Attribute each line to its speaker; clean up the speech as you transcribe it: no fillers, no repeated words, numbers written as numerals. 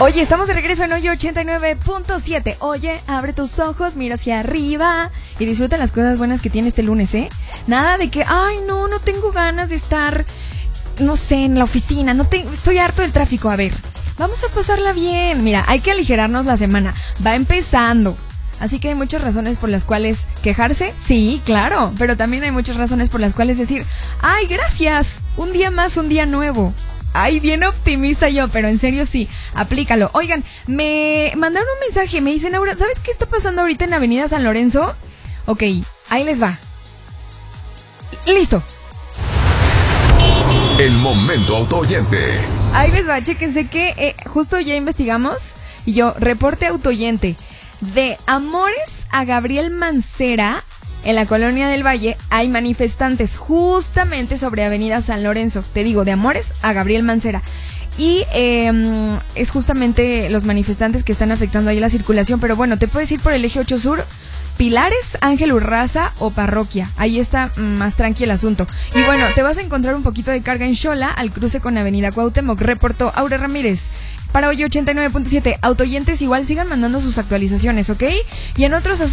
Speaker 1: Oye, estamos de regreso en Hoy 89.7. Oye, abre tus ojos, mira hacia arriba y disfruta las cosas buenas que tiene este lunes, ¿eh? Nada de que, ay, no tengo ganas de estar, no sé, en la oficina, estoy harto del tráfico. A ver, vamos a pasarla bien. Mira, hay que aligerarnos la semana. Va empezando. Así que hay muchas razones por las cuales quejarse, sí, claro, pero también hay muchas razones por las cuales decir, ay, gracias, un día más, un día nuevo. Ay, bien optimista yo, pero en serio sí, aplícalo. Oigan, me mandaron un mensaje, me dicen, Aura, ¿sabes qué está pasando ahorita en Avenida San Lorenzo? Ok, ahí les va. Listo.
Speaker 2: El momento autooyente.
Speaker 1: Ahí les va, chéquense que justo ya investigamos y yo, reporte autooyente. De Amores a Gabriel Mancera, en la Colonia del Valle, hay manifestantes justamente sobre Avenida San Lorenzo. Te digo, de Amores a Gabriel Mancera. Y es justamente los manifestantes que están afectando ahí la circulación. Pero bueno, te puedes ir por el eje 8 Sur, Pilares, Ángel Urraza o Parroquia. Ahí está más tranqui el asunto. Y bueno, te vas a encontrar un poquito de carga en Xola al cruce con Avenida Cuauhtémoc. Reportó Aura Ramírez. Para Hoy 89.7, autoyentes igual sigan mandando sus actualizaciones, ¿ok? Y en otros asuntos